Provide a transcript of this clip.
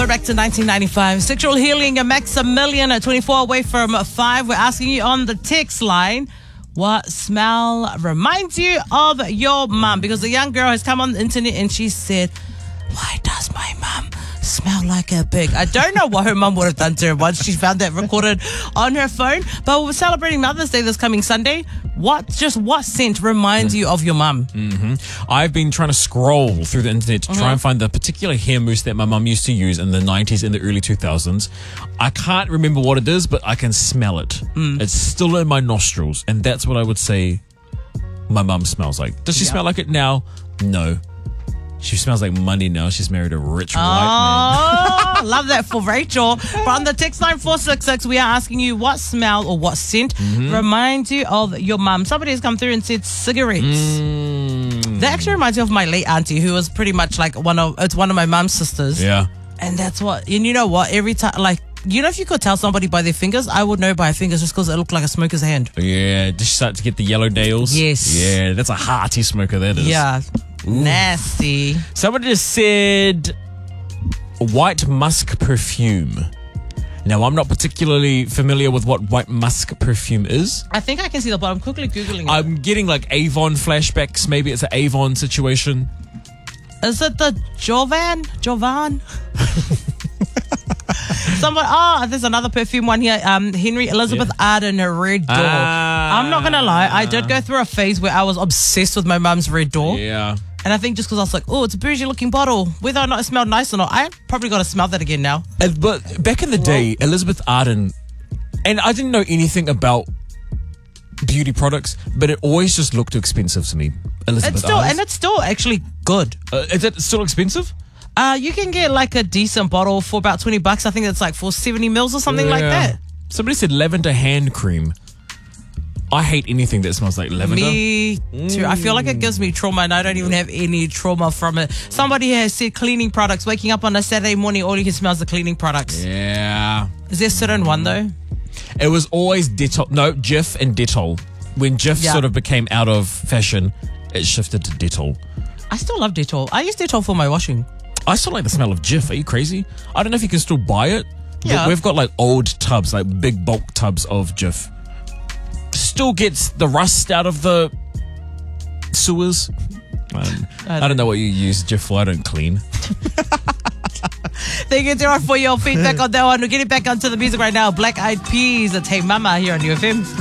back to 1995. Sexual Healing, a Maximilian at 24 away from 5. We're asking you on the text line, what smell reminds you of your mum? Because a young girl has come on the internet and she said, why does my mum smell like a pig? I don't know what her mum would have done to her once she found that recorded on her phone. But we're celebrating Mother's Day this coming Sunday. What scent reminds you of your mum? I've been trying to scroll through the internet to try and find the particular hair mousse that my mum used to use in the 90s and the early 2000s. I can't remember what it is, but I can smell it. It's still in my nostrils, and that's what I would say my mum smells like. Does she smell like it now? No. She smells like money now. She's married a rich white man. Oh, love that for Rachel. But on the text line 466, we are asking you what smell or what scent reminds you of your mum. Somebody has come through and said cigarettes. That actually reminds me of my late auntie, who was pretty much like one of my mum's sisters. Yeah. And that's what, and you know what? Every time, like, you know, if you could tell somebody by their fingers, I would know by her fingers just because it looked like a smoker's hand. Yeah. Did she start to get the yellow nails? Yes. Yeah, that's a hearty smoker, that is. Yeah. Ooh. Nasty. Somebody just said white musk perfume. Now, I'm not particularly familiar with what white musk perfume is. I think I can see the bottom. Quickly Googling it. I'm getting like Avon flashbacks. Maybe it's an Avon situation. Is it the Jovan? There's another perfume one here. Henry Elizabeth Arden, Red Door. I'm not going to lie. I did go through a phase where I was obsessed with my mum's Red Door. Yeah. And I think just because I was like, oh, it's a bougie looking bottle. Whether or not it smelled nice or not, I probably got to smell that again now. But back in the day, Elizabeth Arden, and I didn't know anything about beauty products, but it always just looked too expensive to me. Elizabeth Arden. And it's still actually good. Is it still expensive? You can get like a decent bottle for about $20. I think it's like for 70 mils or something like that. Somebody said lavender hand cream. I hate anything that smells like lavender. Me too. I feel like it gives me trauma and I don't even have any trauma from it. Somebody has said cleaning products. Waking up on a Saturday morning, all you can smell is the cleaning products. Yeah. Is there a certain one though? It was always Dettol. No, Jif and Dettol. When Jif sort of became out of fashion, it shifted to Dettol. I still love Dettol. I use Dettol for my washing. I still like the smell of Jif. Are you crazy? I don't know if you can still buy it. Yeah. We've got like old tubs, like big bulk tubs of Jif. Still gets the rust out of the sewers. I don't know what you use Jif for. I don't clean. Thank you, Gerard, for your feedback on that one. We're getting back onto the music right now. Black Eyed Peas. It's Hey Mama here on UFM.